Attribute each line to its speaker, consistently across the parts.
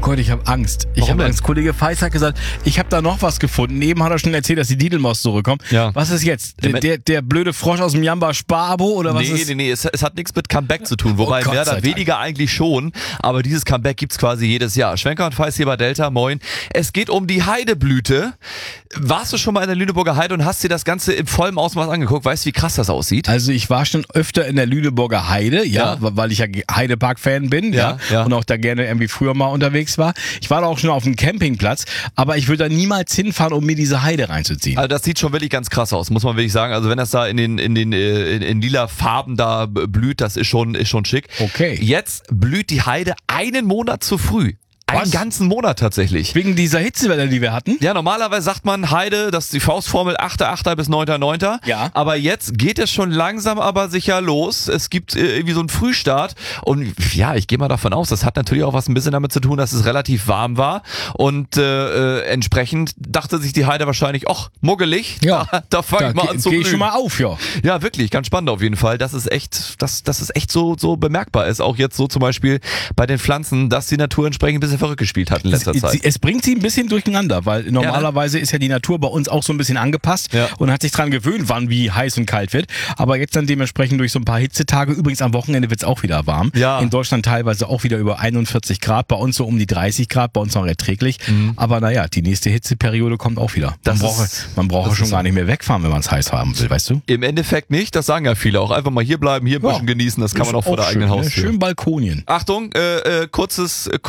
Speaker 1: Gott, ich habe Angst.
Speaker 2: Warum denn?
Speaker 1: Angst. Kollege Feist hat gesagt, ich habe da noch was gefunden. Eben hat er schon erzählt, dass die Didelmaus zurückkommen.
Speaker 2: Ja.
Speaker 1: Was ist jetzt? Der blöde Frosch aus dem Jamba-Spar-Abo oder was ist?
Speaker 2: Nee, es hat nichts mit Comeback zu tun, wobei
Speaker 1: Gott
Speaker 2: mehr
Speaker 1: sei
Speaker 2: oder
Speaker 1: Dank.
Speaker 2: weniger eigentlich schon, aber dieses Comeback gibt's quasi jedes Jahr. Schwenker und Feist hier bei Delta, moin. Es geht um die Heideblüte. Warst du schon mal in der Lüneburger Heide und hast dir das Ganze im vollen Ausmaß angeguckt? Weißt du, wie krass das aussieht?
Speaker 1: Also ich war schon öfter in der Lüneburger Heide, weil ich ja Heidepark-Fan bin,
Speaker 2: Ja.
Speaker 1: und auch da gerne irgendwie früher mal unterwegs war. Ich war da auch schon auf dem Campingplatz, aber ich würde da niemals hinfahren, um mir diese Heide reinzuziehen.
Speaker 2: Also das sieht schon wirklich ganz krass aus, muss man wirklich sagen. Also wenn das da in lila Farben da blüht, das ist schon schick.
Speaker 1: Okay.
Speaker 2: Jetzt blüht die Heide einen Monat zu früh. Einen
Speaker 1: Was?
Speaker 2: ganzen Monat tatsächlich.
Speaker 1: Wegen dieser Hitzewelle, die wir hatten?
Speaker 2: Ja, normalerweise sagt man Heide, das ist die Faustformel 8.8. bis 9.9.
Speaker 1: Ja.
Speaker 2: Aber jetzt geht es schon langsam aber sicher los. Es gibt irgendwie so einen Frühstart. Und ja, ich gehe mal davon aus, das hat natürlich auch was ein bisschen damit zu tun, dass es relativ warm war. Und entsprechend dachte sich die Heide wahrscheinlich, ach, muggelig,
Speaker 1: Ja.
Speaker 2: da fange ich mal an zu
Speaker 1: Geh ich
Speaker 2: blühen.
Speaker 1: schon mal auf, ja.
Speaker 2: Ja, wirklich, ganz spannend auf jeden Fall, dass es echt so bemerkbar ist. Auch jetzt so zum Beispiel bei den Pflanzen, dass die Natur entsprechend ein bisschen verrückt gespielt hat in letzter Zeit.
Speaker 1: Es bringt sie ein bisschen durcheinander, weil normalerweise ist ja die Natur bei uns auch so ein bisschen angepasst und hat sich dran gewöhnt, wann wie heiß und kalt wird. Aber jetzt dann dementsprechend durch so ein paar Hitzetage, übrigens am Wochenende wird es auch wieder warm.
Speaker 2: Ja.
Speaker 1: In Deutschland teilweise auch wieder über 41 Grad, bei uns so um die 30 Grad, bei uns noch erträglich. Aber naja, die nächste Hitzeperiode kommt auch wieder. Man braucht schon gar nicht mehr wegfahren, wenn man es heiß haben will, weißt du?
Speaker 2: Im Endeffekt nicht, das sagen ja viele auch. Einfach mal hier bleiben, hier ein bisschen genießen, das kann man auch vor der eigenen
Speaker 1: schön,
Speaker 2: Haustür.
Speaker 1: Schön Balkonien.
Speaker 2: Achtung, kurze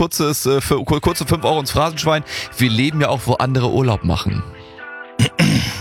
Speaker 2: 5 Euro ins Phrasenschwein. Wir leben ja auch, wo andere Urlaub machen.